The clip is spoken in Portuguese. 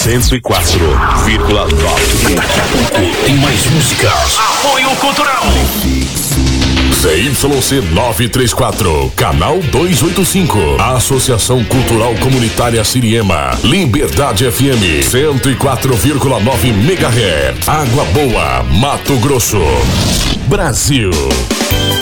104,9. Tem mais músicas. Apoio Cultural. ZYC 934, Canal 285. Associação Cultural Comunitária Siriema. Liberdade FM 104,9 MHz. Água Boa, Mato Grosso. Brasil.